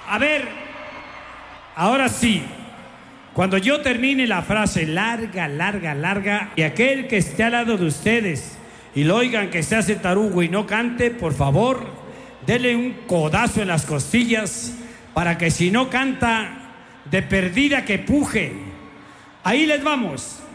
A ver, ahora sí, cuando yo termine la frase larga, larga, larga, y aquel que esté al lado de ustedes y lo oigan que se hace tarugo y no cante, por favor, dele un codazo en las costillas para que si no canta, de perdida que puje. Ahí les vamos.